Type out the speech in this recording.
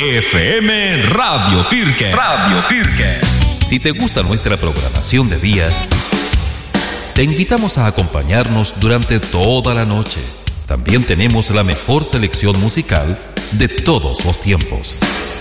FM Radio Tirque. Radio Tirque. Si te gusta nuestra programación de día, te invitamos a acompañarnos durante toda la noche. También tenemos la mejor selección musical de todos los tiempos.